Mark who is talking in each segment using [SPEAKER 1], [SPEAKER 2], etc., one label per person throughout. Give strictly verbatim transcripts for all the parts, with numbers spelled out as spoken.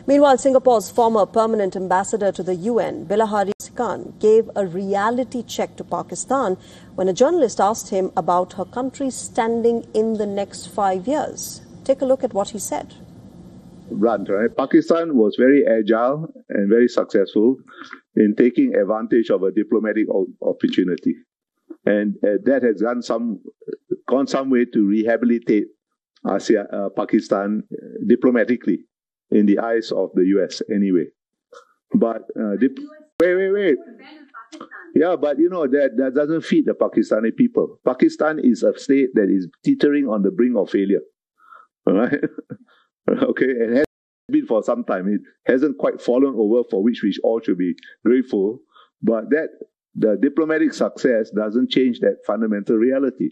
[SPEAKER 1] Meanwhile, Singapore's former permanent ambassador to the U N, Bilahari Sikand, gave a reality check to Pakistan when a journalist asked him about her country's standing in the next five years. Take a look at what he said.
[SPEAKER 2] Blunt, right? Pakistan was very agile and very successful in taking advantage of a diplomatic opportunity. And uh, that has gone some, gone some way to rehabilitate ASEAN, uh, Pakistan uh, diplomatically in the eyes of the U S anyway. But, uh, dip- wait, wait, wait. Yeah, but you know, that, that doesn't feed the Pakistani people. Pakistan is a state that is teetering on the brink of failure. All right? Okay, it has been for some time. It hasn't quite fallen over, for which we all should be grateful. But that the diplomatic success doesn't change that fundamental reality.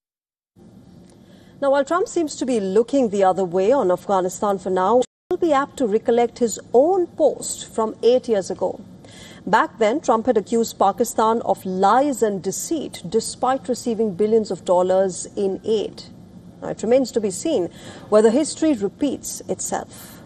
[SPEAKER 1] Now, while Trump seems to be looking the other way on Afghanistan for now, he will be apt to recollect his own post from eight years ago. Back then, Trump had accused Pakistan of lies and deceit despite receiving billions of dollars in aid. Now, it remains to be seen whether history repeats itself.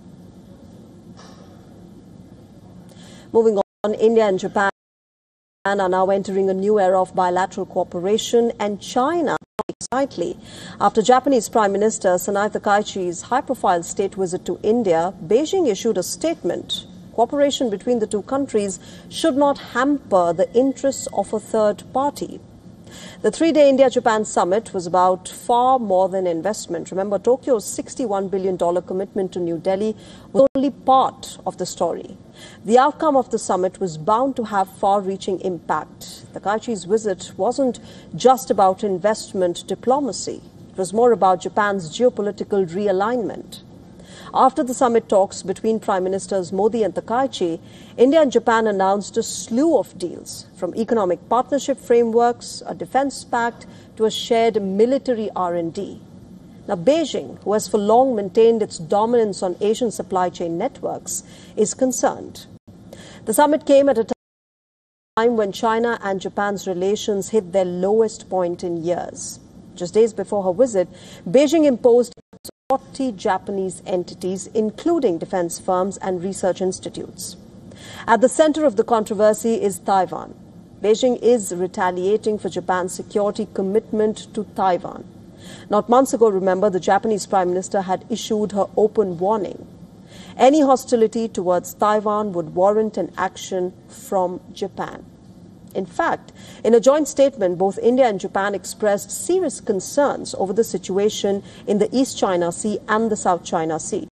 [SPEAKER 1] Moving on, India and Japan are now entering a new era of bilateral cooperation, and China excitedly. After Japanese Prime Minister Sanai Takaichi's high-profile state visit to India, Beijing issued a statement. Cooperation between the two countries should not hamper the interests of a third party. The three-day India-Japan summit was about far more than investment. Remember, Tokyo's sixty-one billion dollars commitment to New Delhi was only part of the story. The outcome of the summit was bound to have far-reaching impact. Takaichi's visit wasn't just about investment diplomacy. It was more about Japan's geopolitical realignment. After the summit talks between Prime Ministers Modi and Takaichi, India and Japan announced a slew of deals, from economic partnership frameworks, a defense pact, to a shared military R and D. Now, Beijing, who has for long maintained its dominance on Asian supply chain networks, is concerned. The summit came at a time when China and Japan's relations hit their lowest point in years. Just days before her visit, Beijing imposed forty Japanese entities, including defense firms and research institutes. At the center of the controversy is Taiwan. Beijing is retaliating for Japan's security commitment to Taiwan. Not months ago, remember, the Japanese Prime Minister had issued her open warning. Any hostility towards Taiwan would warrant an action from Japan. In fact, in a joint statement, both India and Japan expressed serious concerns over the situation in the East China Sea and the South China Sea.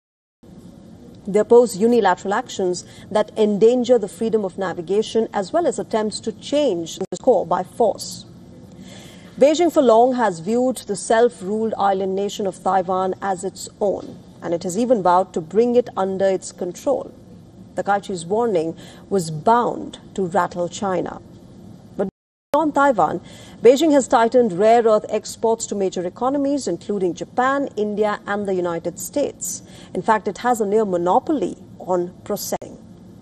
[SPEAKER 1] They oppose unilateral actions that endanger the freedom of navigation, as well as attempts to change the score by force. Beijing for long has viewed the self-ruled island nation of Taiwan as its own, and it has even vowed to bring it under its control. Takaichi's warning was bound to rattle China. On Taiwan, Beijing has tightened rare earth exports to major economies, including Japan, India, and the United States. In fact, it has a near monopoly on processing.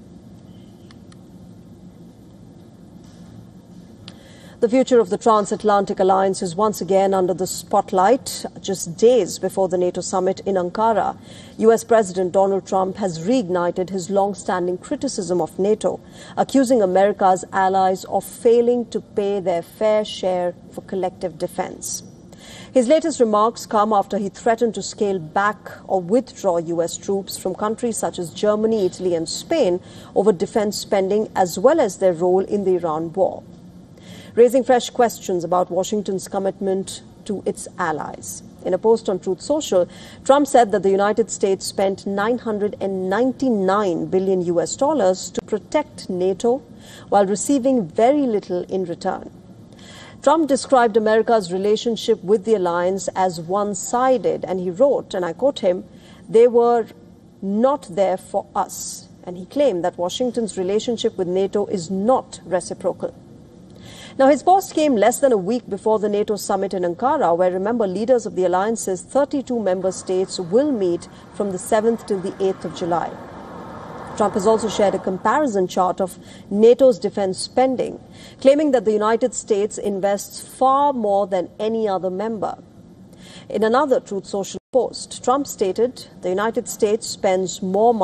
[SPEAKER 1] The future of the transatlantic alliance is once again under the spotlight. Just days before the NATO summit in Ankara, U S President Donald Trump has reignited his long-standing criticism of NATO, accusing America's allies of failing to pay their fair share for collective defense. His latest remarks come after he threatened to scale back or withdraw U S troops from countries such as Germany, Italy, and Spain over defense spending, as well as their role in the Iran war, raising fresh questions about Washington's commitment to its allies. In a post on Truth Social, Trump said that the United States spent nine hundred ninety-nine billion U S dollars to protect NATO while receiving very little in return. Trump described America's relationship with the alliance as one-sided, and he wrote, and I quote him, "They were not there for us." And he claimed that Washington's relationship with NATO is not reciprocal. Now, his post came less than a week before the NATO summit in Ankara, where, remember, leaders of the alliance's thirty-two member states will meet from the seventh till the eighth of July. Trump has also shared a comparison chart of NATO's defense spending, claiming that the United States invests far more than any other member. In another Truth Social post, Trump stated the United States spends more money